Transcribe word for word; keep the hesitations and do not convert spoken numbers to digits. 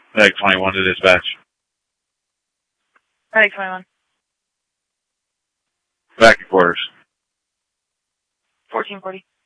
Medic twenty-one to dispatch. Medic twenty-one. Back to quarters. fourteen forty.